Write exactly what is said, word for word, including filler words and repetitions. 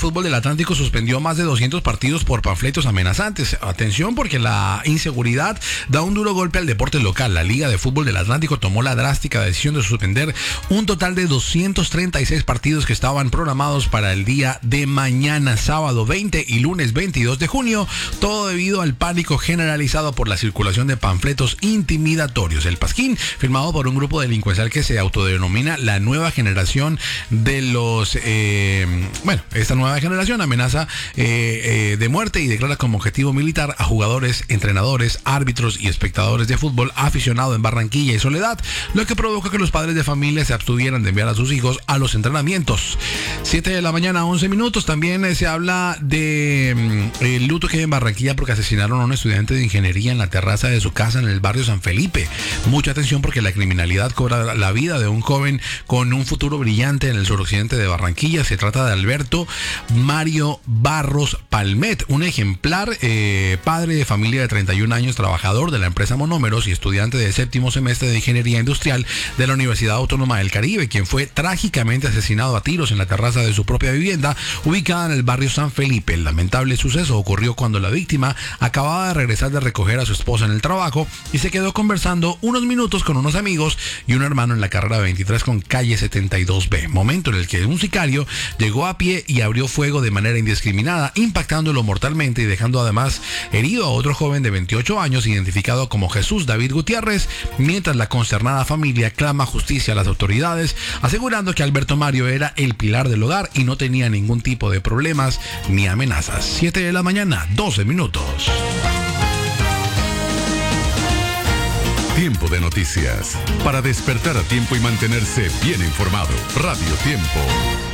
Fútbol del Atlántico suspendió más de doscientos partidos por panfletos amenazantes. Atención, porque la inseguridad da un duro golpe al deporte local. La Liga de Fútbol del Atlántico tomó la drástica decisión de suspender un total de doscientos treinta y seis partidos que estaban programados para el día de mañana, sábado veinte y lunes veintidós de junio, todo debido al pánico generalizado por la circulación de panfletos intimidatorios. El pasquín, firmado por un grupo delincuencial que se autodenomina la nueva generación de los... Eh, bueno, esta nueva generación amenaza eh, eh, de muerte y declara como objetivo militar a jugadores, entrenadores, árbitros y espectadores de fútbol aficionado en Barranquilla y Soledad, lo que provoca que los padres de familia se abstuvieran de enviar a sus hijos a los entrenamientos. siete de la mañana, once minutos. También eh, se habla de mm, el luto que hay en Barranquilla porque asesinaron a un estudiante de ingeniería en la terraza de su casa en el barrio San Felipe. Mucha atención porque la criminalidad cobra la vida de un joven con un futuro brillante en el suroccidente de Barranquilla. Se trata de Alberto Mario Barros Palmet, un ejemplar eh, padre de familia de treinta y un años, trabajador de la empresa Monómeros y estudiante de séptimo semestre de Ingeniería Industrial de la Universidad Autónoma del Caribe, quien fue trágicamente asesinado a tiros en la terraza de su propia vivienda ubicada en el barrio San Felipe. El lamentable suceso ocurrió cuando la víctima acababa de regresar de recoger a su esposa en el trabajo y se quedó conversando unos minutos con unos amigos y un hermano en la carrera veintitrés con calle setenta y dos B, momento en el que un sicario llegó a pie y abrió fuego de manera indiscriminada, impactándolo mortalmente y dejando además herido a otro joven de veintiocho años identificado como Jesús David Gutiérrez, mientras la consternada familia clama justicia a las autoridades, asegurando que Alberto Mario era el pilar del hogar y no tenía ningún tipo de problemas ni amenazas. siete de la mañana, doce minutos. Tiempo de noticias. Para despertar a tiempo y mantenerse bien informado. Radio Tiempo.